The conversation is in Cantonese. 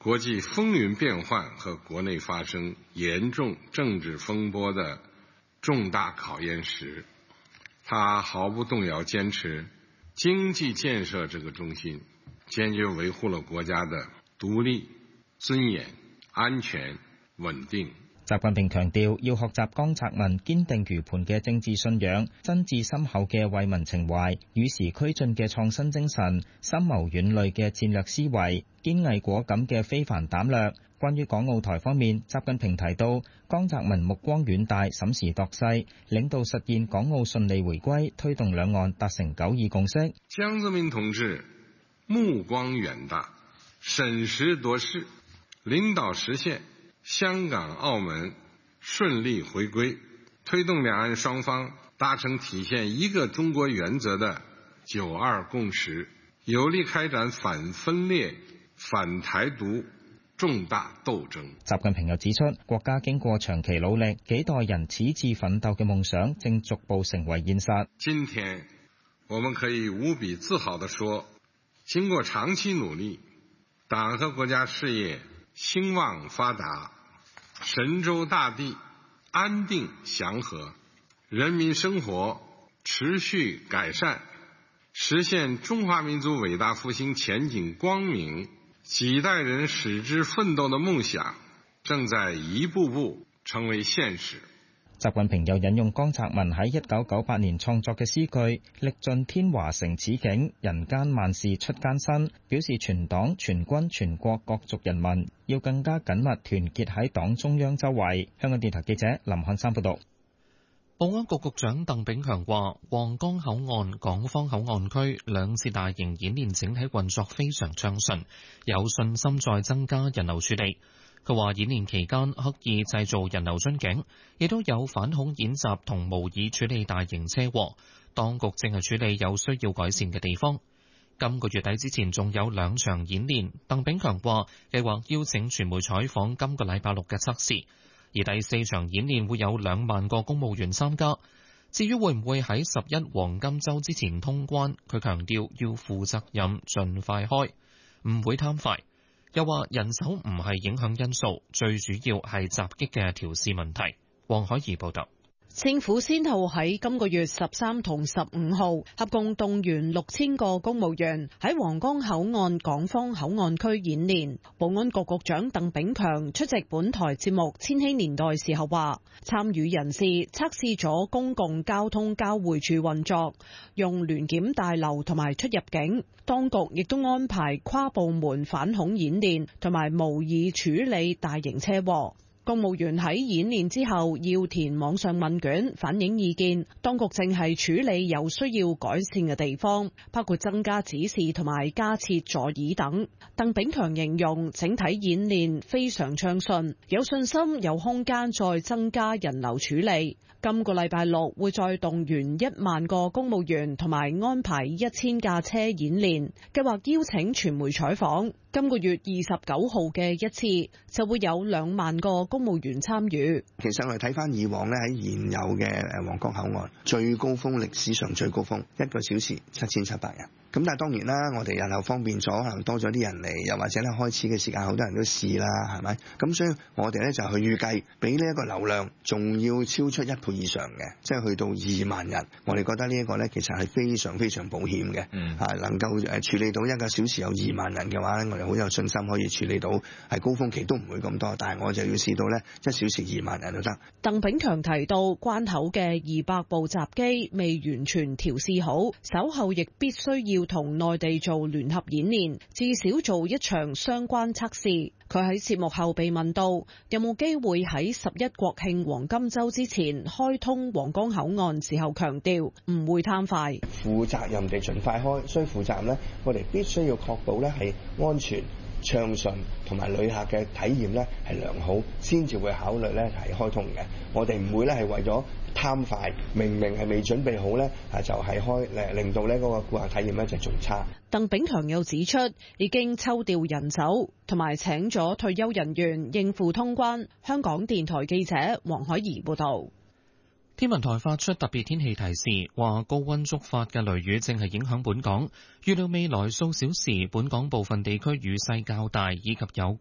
國際風雲變幻和國內發生嚴重政治風波的重大考驗時，他毫不動搖堅持經濟建設這個中心，堅決維護了國家的獨立、尊嚴、安全、穩定。 習近平強調，要學習江澤民堅定如磐嘅政治信仰、真摯深厚嘅為民情懷、與時俱進嘅創新精神、深謀遠慮嘅戰略思維、堅毅果敢嘅非凡膽略。關於港澳台方面，習近平提到，江澤民目光遠大、審時度勢，領導實現港澳順利回歸，推動兩岸達成九二共識。 江澤民同志目光遠大、審時度勢，領導實現香港、澳門順利回歸，推動兩岸雙方達成體現一個中國原則的九二共識，有力開展反分裂、反台獨重大鬥爭。 習近平又指出，國家經過長期努力，幾代人矢志奮鬥嘅夢想正逐步成為現實。 今天，我們可以無比自豪地說，經過長期努力，黨和國家事業興旺發達，神州大地安定祥和，人民生活持續改善，實現中華民族偉大復興前景光明，幾代人矢志奮鬥的夢想正在一步步成為現實。 習近平又引用江澤民喺1998年創作嘅詩句「歷盡天華成此景，人間萬事出艱辛」，表示全黨全軍全國各族人民要更加緊密團結喺黨中央周圍。香港電台記者林漢山報道。 保安局局長鄧炳強話，皇崗口岸、港方口岸區兩次大型演練整體運作非常暢順，有信心再增加人流處理。佢話演練期間刻意製造人流樽頸，亦都有反恐演習同模擬處理大型車禍，當局正係處理有需要改善嘅地方。今個月底之前仲有2場演練，鄧炳強話計劃邀請傳媒採訪今個禮拜6嘅測試，而第4場演練會有2萬個公務員參加。至於會唔會喺11黃金週之前通關，佢強調要負責任，盡快開，唔會貪快。又話人手唔係影響因素，最主要係襲擊嘅調試問題。黃海怡報道。 政府先後喺今個月13同15號合共動員6000個公務員喺皇崗口岸港方口岸區演練。保安局局長鄧炳強出席本台節目《千禧年代》時候話，參與人士測試咗公共交通交匯處運作，用聯檢大樓同埋出入境。當局亦都安排跨部門反恐演練同埋模擬處理大型車禍。公務員喺演練之後要填網上問卷反映意見，當局正係處理有需要改善嘅地方，包括增加指示同埋加設座椅等。鄧炳強形容整體演練非常暢順，有信心有空間再增加人流處理。今個禮拜6會再動員1萬個公務員同埋安排1000架車演練，計劃邀請傳媒採訪。今個月29號嘅一次就會有2萬個公務員參與。 其實我哋睇翻以往咧，喺現有嘅皇崗口岸最高峰，歷史上最高峰1個小時7700人。咁但係當然啦，我哋人流方便咗，可能多咗啲人嚟，又或者咧開始嘅時間好多人都試啦，係咪？咁所以我哋咧就去預計比呢一個流量仲要超出1倍以上嘅，即係去到2萬人。我哋覺得呢一個咧其實係非常非常保險嘅，能夠處理到1個小時有2萬人嘅話咧，我哋好有信心可以處理到，係高峰期都唔會咁多，但係我就要試到咧1小時2萬人都得。 鄧炳強提到關口嘅200部閘機未完全調試好，稍後亦必須要同內地做聯合演練，至少做1場相關測試。佢喺節目後被問到有冇機會喺11國慶黃金週之前開通皇崗口岸時候，強調唔會貪快， 負責任地盡快開。所以負責任呢，我哋必須要確保呢係安全暢順同埋旅客嘅體驗呢係良好，先至會考慮呢係開通嘅。我哋唔會呢係為咗貪快，明明係未準備好呢，就係開，令到呢嗰個顧客體驗呢就仲差。 鄧炳強又指出，已經抽調人手同埋請咗退休人員應付通關。香港電台記者黃海怡報導。 天文台發出特別天氣提示，話高溫觸發嘅雷雨正係影響本港，預料未來數小時本港部分地區雨勢較大，以及有